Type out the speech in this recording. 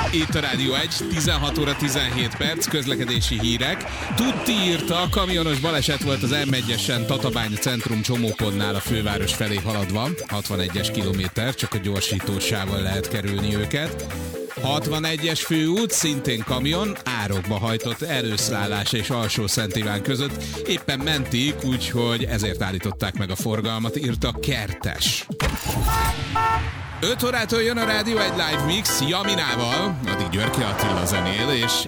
Itt a Rádió 1, 16 óra 17 perc, közlekedési hírek. Tutti írta, kamionos baleset volt az M1-esen Tatabánya centrum csomópontnál a főváros felé haladva. 61-es kilométer, csak a gyorsítósával lehet kerülni őket. 61-es főút, szintén kamion, árokba hajtott Előszlálás és Alsó-Szent Iván között. Éppen mentik, úgyhogy ezért állították meg a forgalmat, írta Kertes. 5 órától jön a Rádió 1 Live Mix Jaminával, addig Györke Attila zenél, és